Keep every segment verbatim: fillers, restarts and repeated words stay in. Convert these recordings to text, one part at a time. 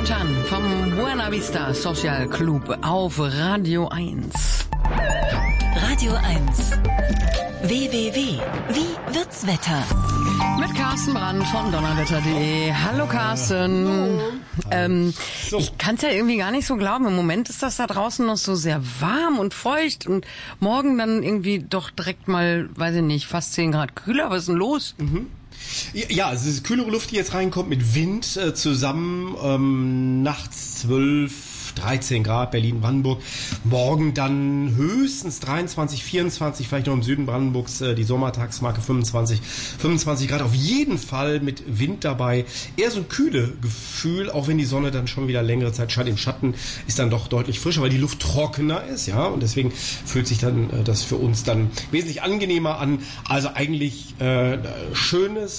Chan vom Buena Vista Social Club auf Radio eins. Radio eins. W W W. Wie wird's Wetter? Mit Carsten Brandt von donnerwetter punkt de. Hallo Carsten. Hallo. Ähm, So. Ich kann es ja irgendwie gar nicht so glauben. Im Moment ist das da draußen noch so sehr warm und feucht und morgen dann irgendwie doch direkt mal, weiß ich nicht, fast zehn Grad kühler. Was ist denn los? Mhm. Ja, es ist kühlere Luft, die jetzt reinkommt mit Wind äh, zusammen. Ähm, nachts zwölf, dreizehn Grad, Berlin, Brandenburg. Morgen dann höchstens dreiundzwanzig, vierundzwanzig, vielleicht noch im Süden Brandenburgs äh, die Sommertagsmarke fünfundzwanzig, fünfundzwanzig Grad. Auf jeden Fall mit Wind dabei. Eher so ein kühle Gefühl, auch wenn die Sonne dann schon wieder längere Zeit scheint. Im Schatten ist dann doch deutlich frischer, weil die Luft trockener ist, ja. Und deswegen fühlt sich dann äh, das für uns dann wesentlich angenehmer an. Also eigentlich äh, schönes,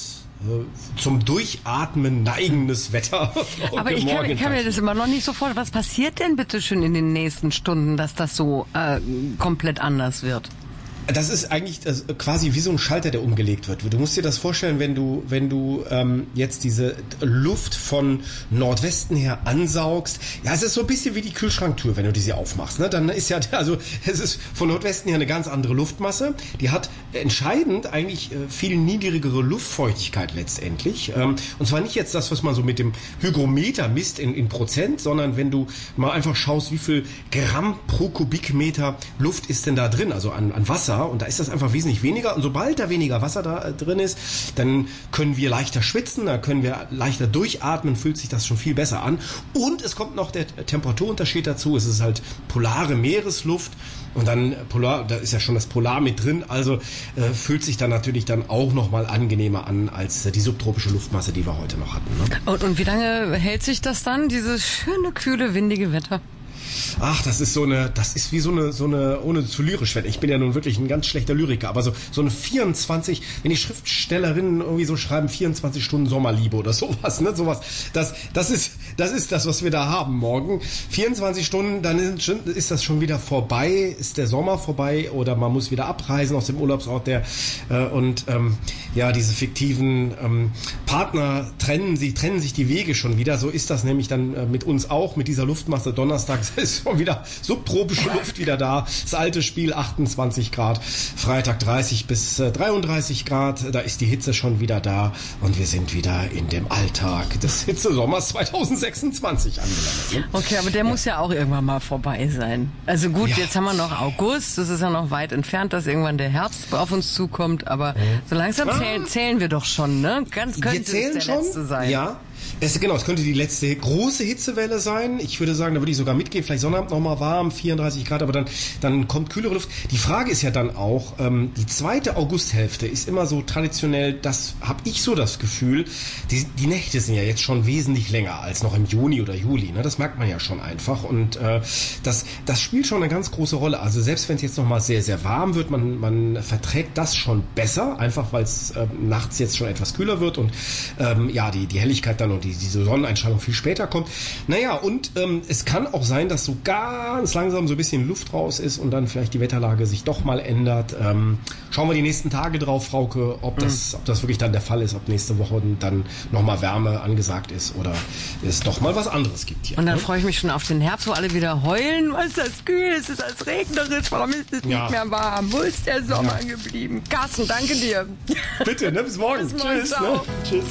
zum Durchatmen neigendes Wetter. Aber ich kann, ich kann mir das immer noch nicht so vorstellen. Was passiert denn bitte schön in den nächsten Stunden, dass das so äh, komplett anders wird? Das ist eigentlich das, quasi wie so ein Schalter, der umgelegt wird. Du musst dir das vorstellen, wenn du, wenn du ähm, jetzt diese Luft von Nordwesten her ansaugst. Ja, es ist so ein bisschen wie die Kühlschranktür, wenn du diese aufmachst. Ne? Dann ist ja, also es ist von Nordwesten her eine ganz andere Luftmasse. Die hat entscheidend eigentlich äh, viel niedrigere Luftfeuchtigkeit letztendlich. Ähm, und zwar nicht jetzt das, was man so mit dem Hygrometer misst in, in Prozent, sondern wenn du mal einfach schaust, wie viel Gramm pro Kubikmeter Luft ist denn da drin, also an, an Wasser. Und da ist das einfach wesentlich weniger. Und sobald da weniger Wasser da drin ist, dann können wir leichter schwitzen, da können wir leichter durchatmen, fühlt sich das schon viel besser an. Und es kommt noch der Temperaturunterschied dazu. Es ist halt polare Meeresluft. Und dann Polar, da ist ja schon das Polar mit drin. Also äh, fühlt sich dann natürlich dann auch nochmal angenehmer an als äh, die subtropische Luftmasse, die wir heute noch hatten. Ne? Und, und wie lange hält sich das dann, dieses schöne, kühle, windige Wetter? Ach, das ist so eine, das ist wie so eine, so eine, ohne zu lyrisch werden. Ich bin ja nun wirklich ein ganz schlechter Lyriker, aber so, so eine vierundzwanzig, wenn die Schriftstellerinnen irgendwie so schreiben, vierundzwanzig Stunden Sommerliebe oder sowas, ne, sowas, das, das ist, das ist das, was wir da haben morgen. vierundzwanzig Stunden, dann ist, ist das schon wieder vorbei, ist der Sommer vorbei oder man muss wieder abreisen aus dem Urlaubsort, der, äh, und, ähm, ja, diese fiktiven, ähm, Partner trennen, sie trennen sich die Wege schon wieder, so ist das nämlich dann äh, mit uns auch, mit dieser Luftmasse donnerstags. Ist schon wieder subtropische Luft wieder da. Das alte Spiel achtundzwanzig Grad. Freitag dreißig bis dreiunddreißig Grad. Da ist die Hitze schon wieder da. Und wir sind wieder in dem Alltag des Hitzesommers zweitausendsechsundzwanzig angelangt. Ne? Okay, aber der ja. muss ja auch irgendwann mal vorbei sein. Also gut, ja. Jetzt haben wir noch August. Das ist ja noch weit entfernt, dass irgendwann der Herbst auf uns zukommt. Aber mhm. so langsam zählen, zählen wir doch schon, ne? Ganz könnte es der schon? letzte sein. Ja. Es, genau, es könnte die letzte große Hitzewelle sein. Ich würde sagen, da würde ich sogar mitgehen. Vielleicht Sonnabend nochmal warm, vierunddreißig Grad, aber dann, dann kommt kühlere Luft. Die Frage ist ja dann auch, ähm, die zweite Augusthälfte ist immer so traditionell, das habe ich so das Gefühl, die, die Nächte sind ja jetzt schon wesentlich länger als noch im Juni oder Juli. Ne? Das merkt man ja schon einfach. Und äh, das, das spielt schon eine ganz große Rolle. Also selbst wenn es jetzt nochmal sehr, sehr warm wird, man, man verträgt das schon besser, einfach weil es äh, nachts jetzt schon etwas kühler wird und ähm, ja, die, die Helligkeit dann und die, diese Sonneneinstrahlung viel später kommt. Naja, und ähm, es kann auch sein, dass so ganz langsam so ein bisschen Luft raus ist und dann vielleicht die Wetterlage sich doch mal ändert. Ähm, schauen wir die nächsten Tage drauf, Frauke, ob das, mhm. ob das wirklich dann der Fall ist, ob nächste Woche dann nochmal Wärme angesagt ist oder es doch mal was anderes gibt hier. Und dann ne? freue ich mich schon auf den Herbst, wo alle wieder heulen, weil es das kühl ist, es ist als regnerisch, warum ist es ja. nicht mehr warm? Wo ist der Sommer ja. geblieben? Carsten, danke dir. Bitte, ne? Bis morgen. Bis morgen. Tschüss. Ne? Tschüss.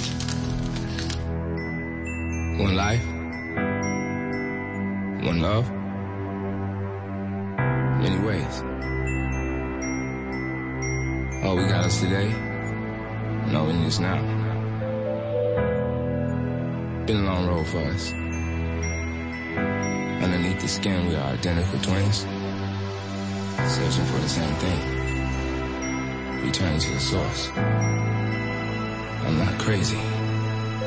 One life, one love, many ways. All we got is today, and all we need is now. Been a long road for us. Underneath the skin, we are identical twins, searching for the same thing, returning to the source. I'm not crazy.